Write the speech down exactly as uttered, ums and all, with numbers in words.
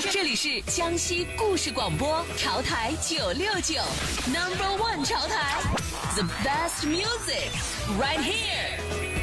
这里是江西故事广播潮台九六九 Number One 潮台 The best music right here。